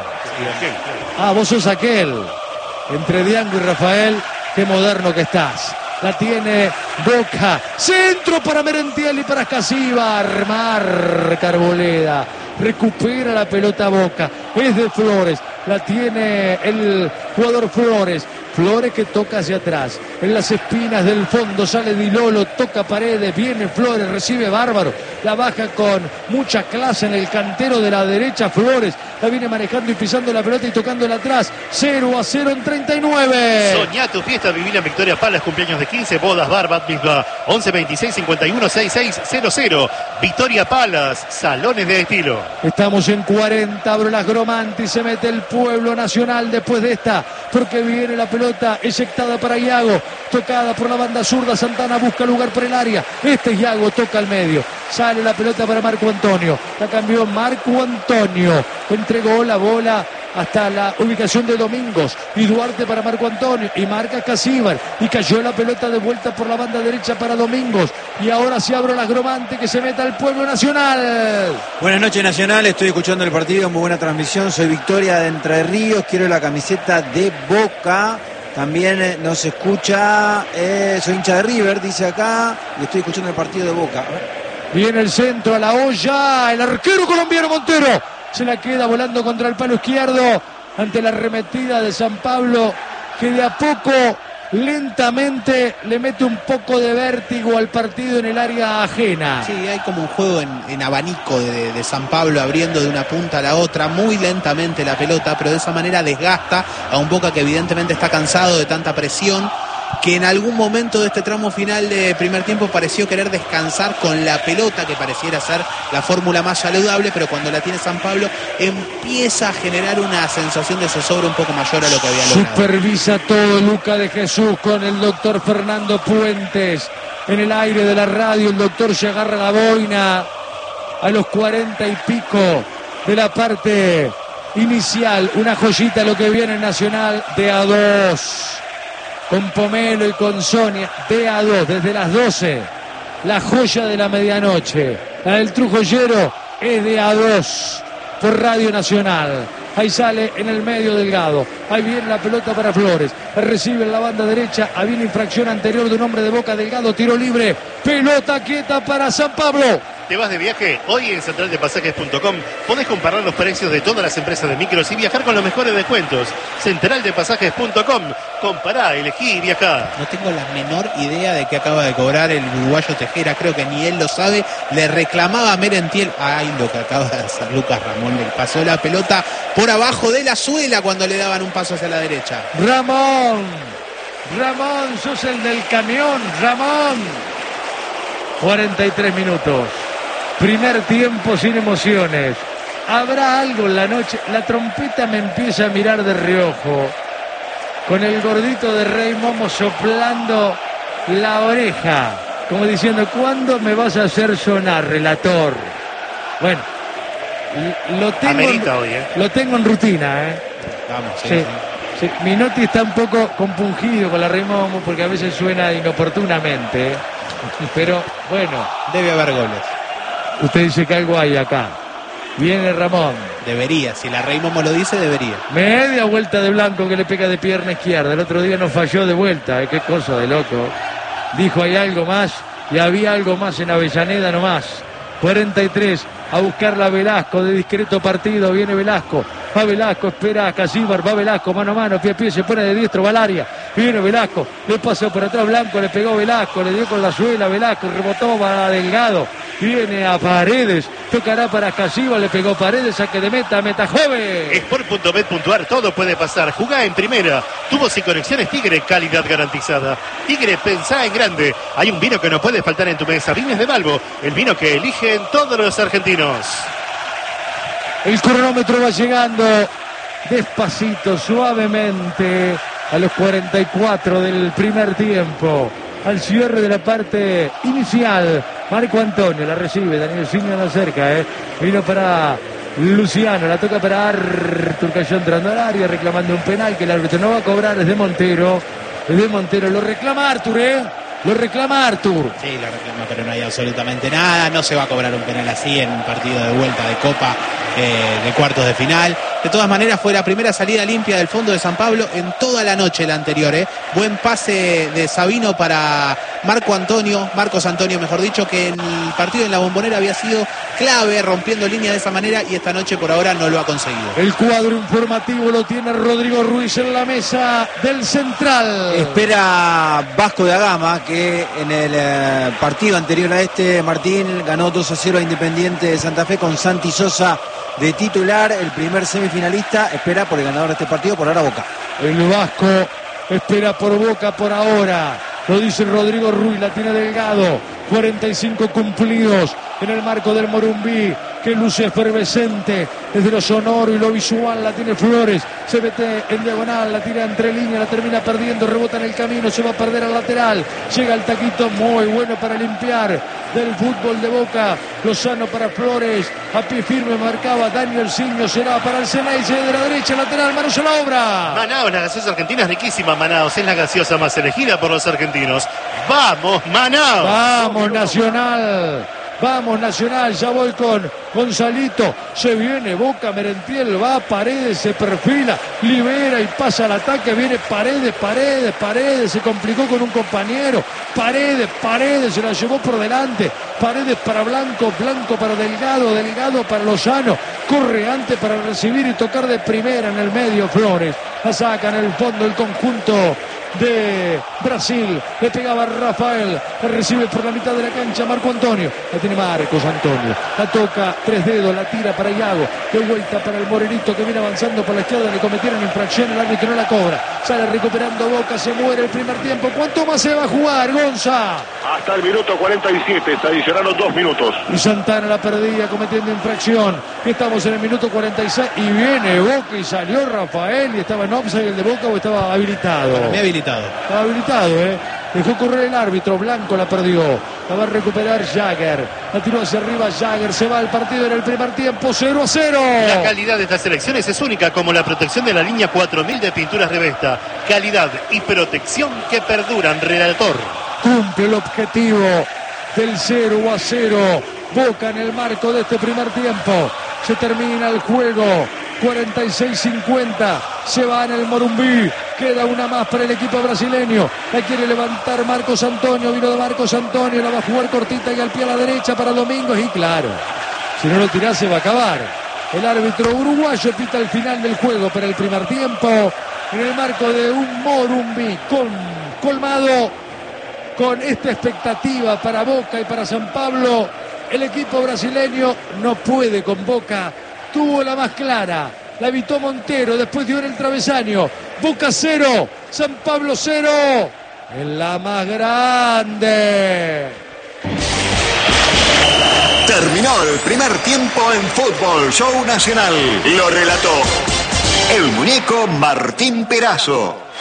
Ah, vos sos aquel. Entre Diango y Rafael, qué moderno que estás. La tiene Boca. Centro para Merentiel y para Ascasíbar. Marca Arboleda. Recupera la pelota Boca. Es de Flores. La tiene el jugador Flores. Flores que toca hacia atrás. En las espinas del fondo sale Di Lolo, toca Paredes, viene Flores, recibe Bárbaro. La baja con mucha clase en el cantero de la derecha. Flores la viene manejando y pisando la pelota y tocándola atrás. 0-0 en 39. Soñá tu fiesta, viví en Victoria Palas, cumpleaños de 15, bodas, bar, bat mitzvah. 11 26 51 66 00. Victoria Palas, salones de estilo. Estamos en 40, abro las Gromanti, se mete el Pueblo Nacional después de esta, porque viene la pelota eyectada para Iago, tocada por la banda zurda. Santana busca lugar por el área, este es Iago, toca al medio, sale la pelota para Marco Antonio, la cambió Marco Antonio, entregó la bola hasta la ubicación de Domingos y Duarte para Marco Antonio, y marca Ascasíbar, y cayó la pelota de vuelta por la banda derecha para Domingos, y ahora sí abro las Gromante, que se meta al Pueblo Nacional. Buenas noches, Nacional, estoy escuchando el partido, muy buena transmisión, soy Victoria de Entre Ríos, quiero la camiseta de Boca. También nos escucha, soy hincha de River, dice acá, y estoy escuchando el partido de Boca. A ver. Viene el centro a la olla, el arquero colombiano Montero se la queda volando contra el palo izquierdo ante la arremetida de San Pablo, que de a poco, lentamente, le mete un poco de vértigo al partido en el área ajena. Sí, hay como un juego en abanico de San Pablo, abriendo de una punta a la otra muy lentamente la pelota, pero de esa manera desgasta a un Boca que evidentemente está cansado de tanta presión, que en algún momento de este tramo final de primer tiempo pareció querer descansar con la pelota, que pareciera ser la fórmula más saludable, pero cuando la tiene San Pablo empieza a generar una sensación de zozobra un poco mayor a lo que había logrado. Supervisa todo Luca de Jesús con el doctor Fernando Puentes. En el aire de la radio el doctor se agarra la boina a los 40 y pico de la parte inicial. Una joyita lo que viene en Nacional de A2. Con Pomelo y con Sonia, de A2, desde las 12, la joya de la medianoche. La del Trujollero es de A2, por Radio Nacional. Ahí sale en el medio Delgado. Ahí viene la pelota para Flores. Recibe en la banda derecha. Había una infracción anterior de un hombre de Boca. Delgado, tiro libre. Pelota quieta para San Pablo. ¿Te vas de viaje? Hoy en centraldepasajes.com podés comparar los precios de todas las empresas de micros y viajar con los mejores descuentos. Centraldepasajes.com. Compará, elegí y viajá. No tengo la menor idea de qué acaba de cobrar el uruguayo Tejera. Creo que ni él lo sabe. Le reclamaba a Merentiel. Ay, lo que acaba de hacer Lucas Ramón. Le pasó la pelota por abajo de la suela cuando le daban un paso hacia la derecha. Ramón, sos el del camión, Ramón. 43 minutos. Primer tiempo sin emociones. ¿Habrá algo en la noche? La trompeta me empieza a mirar de reojo, con el gordito de Rey Momo soplando la oreja, como diciendo, ¿cuándo me vas a hacer sonar, relator? Bueno, lo tengo en rutina, Vamos, sí. Minotti está un poco compungido con la Rey Momo porque a veces suena inoportunamente, pero bueno. Debe haber goles. Usted dice que algo hay acá. Viene Ramón. Debería, si la Rey Momo lo dice, debería. Media vuelta de Blanco que le pega de pierna izquierda. El otro día no falló de vuelta, qué cosa de loco. Dijo hay algo más y había algo más en Avellaneda nomás. 43 a buscarla Velasco, de discreto partido. Viene Velasco. Va Velasco, espera a Casíbar, va Velasco, mano a mano, pie a pie, se pone de diestro, va al área. Viene Velasco, le pasó por atrás Blanco, le pegó Velasco, le dio con la suela Velasco, rebotó, va Delgado. Viene a Paredes, tocará para Casíbar, le pegó Paredes, saque de meta joven. Sport.bet.ar, todo puede pasar. Jugá en primera. Tubos y conexiones Tigre, calidad garantizada. Tigre, pensá en grande. Hay un vino que no puede faltar en tu mesa. Vinos de Balbo, el vino que eligen todos los argentinos. El cronómetro va llegando despacito, suavemente, a los 44 del primer tiempo. Al cierre de la parte inicial, Marco Antonio la recibe, Daniel Siño la cerca, vino para Luciano, la toca para Artur, cayó entrando al área, reclamando un penal que el árbitro no va a cobrar, es de Montero, lo reclama Artur, lo reclama Artur. Sí, lo reclama, pero no hay absolutamente nada, no se va a cobrar un penal así en un partido de vuelta de Copa de cuartos de final. De todas maneras fue la primera salida limpia del fondo de San Pablo en toda la noche la anterior. Buen pase de Sabino para Marcos Antonio, mejor dicho, que en el partido en la Bombonera había sido clave, rompiendo líneas de esa manera, y esta noche por ahora no lo ha conseguido. El cuadro informativo lo tiene Rodrigo Ruiz en la mesa del Central. Espera Vasco da Gama, que en el partido anterior a este, Martín, ganó 2-0 a Independiente de Santa Fe con Santi Sosa de titular, el primer semifinalista. Espera por el ganador de este partido, por ahora Boca. El Vasco espera por Boca por ahora. Lo dice Rodrigo Ruiz, la tiene Delgado. 45 cumplidos en el marco del Morumbí, que luce efervescente desde lo sonoro y lo visual. La tiene Flores, se mete en diagonal, la tira entre líneas, la termina perdiendo, rebota en el camino, se va a perder al lateral. Llega el taquito muy bueno para limpiar del fútbol de Boca. Lozano para Flores, a pie firme marcaba Daniel Siño, será para el Ceneice de la derecha, lateral, manos a la obra. Manaos, la gaseosa argentina es riquísima. Manaos es la gaseosa más elegida por los argentinos. ¡Vamos, Manaos! ¡Vamos, Nacional! Vamos Nacional, ya voy con Gonzalito. Se viene Boca, Merentiel va, Paredes se perfila, libera y pasa al ataque. Viene Paredes, se complicó con un compañero. Paredes se la llevó por delante. Paredes para Blanco para Delgado para Lozano. Corre antes para recibir y tocar de primera en el medio Flores. La saca en el fondo el conjunto de Brasil. Le pegaba Rafael, la recibe por la mitad de la cancha Marco Antonio. La tiene Marcos Antonio, la toca tres dedos, la tira para Iago, de vuelta para el morenito que viene avanzando por la izquierda. Le cometieron infracción, el árbitro no la cobra. Sale recuperando Boca, se muere el primer tiempo. ¿Cuánto más se va a jugar, Gonza? Hasta el minuto 47, se adicionaron 2 minutos. Y Santana la perdía cometiendo infracción. Estamos en el minuto 46 y viene Boca y salió Rafael y estaba en offside el de Boca o estaba habilitado. Para mí habilitado. Estaba habilitado, Dejó correr el árbitro, Blanco la perdió. La va a recuperar Jagger. La tiró hacia arriba Jagger. Se va el partido en el primer tiempo, 0-0. La calidad de estas selecciones es única, como la protección de la línea 4000 de pinturas Revesta. Calidad y protección que perduran, relator. Cumple el objetivo del 0-0. Boca en el marco de este primer tiempo. Se termina el juego. 46-50, se va en el Morumbí, queda una más para el equipo brasileño, la quiere levantar Marcos Antonio, vino de Marcos Antonio, la va a jugar cortita y al pie a la derecha para Domingos y claro, si no lo tirás se va a acabar. El árbitro uruguayo pita el final del juego para el primer tiempo en el marco de un Morumbí colmado con esta expectativa para Boca y para San Pablo. El equipo brasileño no puede con Boca. Tuvo la más clara, la evitó Montero, después dio en el travesaño. Boca 0, San Pablo 0, en la más grande. Terminó el primer tiempo en Fútbol Show Nacional. Lo relató el muñeco Martín Perazo.